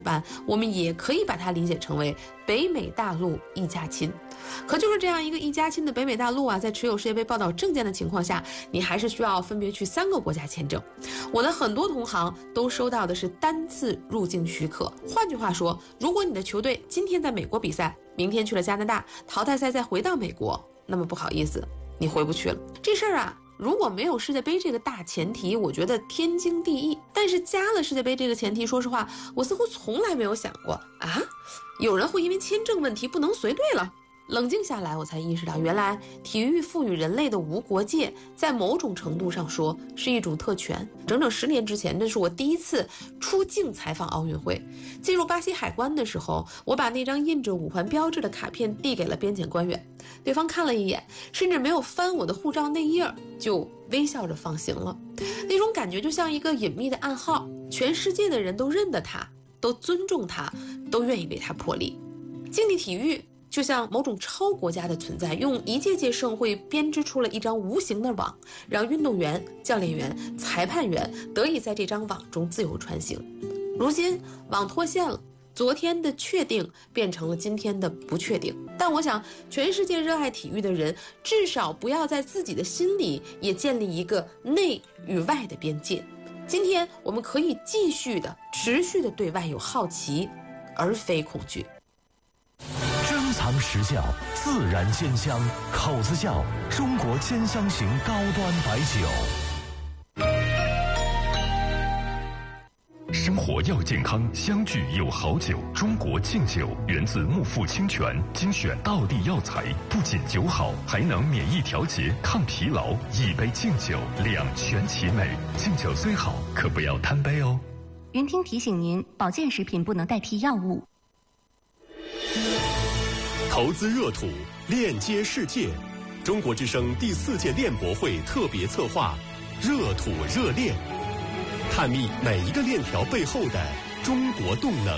般，我们也可以把它理解成为北美大陆一家亲。可就是这样一个一家亲的北美大陆啊，在持有世界杯报道证件的情况下，你还是需要分别去3个国家签证。我的很多同行都收到的是单次入境许可。换句话说，如果你的球队今天在美国比赛，明天去了加拿大，淘汰赛再回到美国，那么不好意思，你回不去了。这事儿啊，如果没有世界杯这个大前提，我觉得天经地义。但是加了世界杯这个前提，说实话，我似乎从来没有想过啊，有人会因为签证问题不能随队了。冷静下来，我才意识到，原来体育赋予人类的无国界，在某种程度上说是一种特权。整整10年之前，这是我第一次出境采访奥运会。进入巴西海关的时候，我把那张印着5环标志的卡片递给了边检官员，对方看了一眼，甚至没有翻我的护照内页，就微笑着放行了。那种感觉就像一个隐秘的暗号，全世界的人都认得他，都尊重他，都愿意为他破例。竞技体育就像某种超国家的存在，用一届届盛会编织出了一张无形的网，让运动员、教练员、裁判员得以在这张网中自由穿行。如今网脱线了，昨天的确定变成了今天的不确定。但我想，全世界热爱体育的人，至少不要在自己的心里也建立一个内与外的边界。今天我们可以继续的、持续的对外有好奇，而非恐惧。 珍藏实窖，自然鲜香，口子窖，中国兼香型高端白酒。 生活要健康，相聚有好酒。中国敬酒源自木富清泉，精选道地药材，不仅酒好，还能免疫调节、抗疲劳。一杯敬酒，两全其美。敬酒虽好，可不要贪杯哦。 云听提醒您，保健食品不能代替药物。 投资热土，链接世界。中国之声第4届链博会特别策划，热土热链，探秘每一个链条背后的中国动能。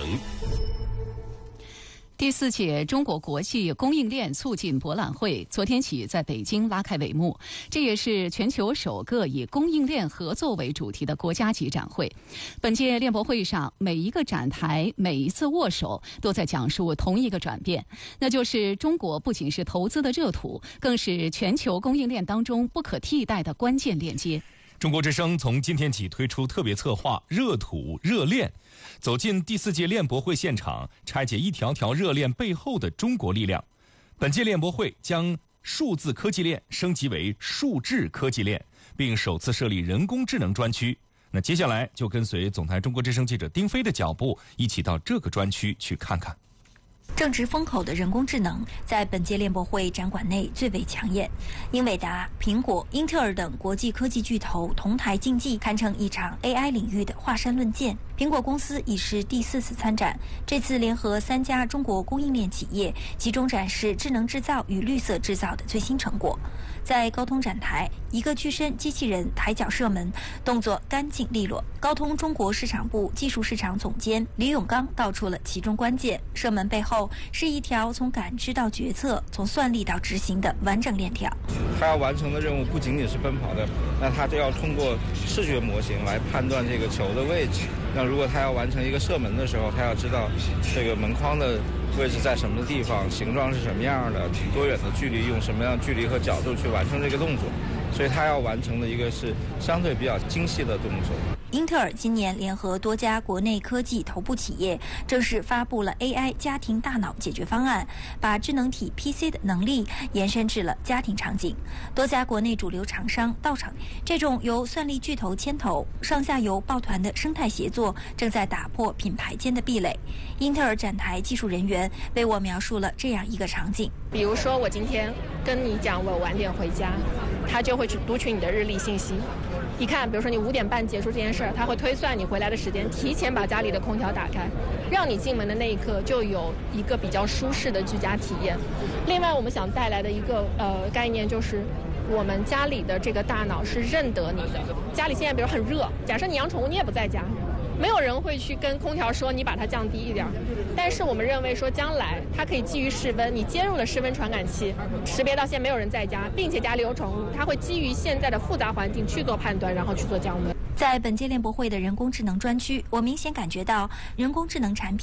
第4届中国国际供应链促进博览会昨天起在北京拉开帷幕，这也是全球首个以供应链合作为主题的国家级展会。本届链博会上，每一个展台、每一次握手都在讲述同一个转变，那就是中国不仅是投资的热土，更是全球供应链当中不可替代的关键链接。 中国之声从今天起推出特别策划热土热链，走进第4届链博会现场，拆解一条条热链背后的中国力量。本届链博会将数字科技链升级为数智科技链，并首次设立人工智能专区。那接下来就跟随总台中国之声记者丁飞的脚步，一起到这个专区去看看。 正值风口的人工智能在本届链博会展馆内最为抢眼，英伟达、苹果、英特尔等国际科技巨头同台竞技，堪称一场 AI 领域的华山论剑。苹果公司已是第4次参展，这次联合3家中国供应链企业，集中展示智能制造与绿色制造的最新成果。在高通展台，一个具身机器人抬脚射门，动作干净利落。高通中国市场部技术市场总监李永刚道出了其中关键：射门背后是一条从感知到决策、从算力到执行的完整链条。 他要完成的任务不仅仅是奔跑的，那他就要通过视觉模型来判断这个球的位置。那如果他要完成一个射门的时候，他要知道这个门框的位置在什么地方，形状是什么样的，多远的距离，用什么样的距离和角度去完成这个动作。所以他要完成的一个是相对比较精细的动作。 英特尔今年联合多家国内科技头部企业，正式发布了 AI 家庭大脑解决方案，把智能体 PC 的能力延伸至了家庭场景。多家国内主流厂商到场，这种由算力巨头牵头、上下游抱团的生态协作，正在打破品牌间的壁垒。英特尔展台技术人员为我描述了这样一个场景： 比如说，我今天跟你讲我晚点回家，他就会去读取你的日历信息。一看，比如说你5点半结束这件事儿，他会推算你回来的时间，提前把家里的空调打开，让你进门的那一刻就有一个比较舒适的居家体验。另外，我们想带来的一个概念就是，我们家里的这个大脑是认得你的。家里现在比如很热，假设你养宠物，你也不在家，没有人会去跟空调说你把它降低一点。但是我们认为说，将来它可以基于室温，你接入了室温传感器，识别到现在没有人在家，并且家里有宠物，它会基于现在的复杂环境去做判断，然后去做降温。 在本届练博会的人工智能专区，我明显感觉到人工智能产品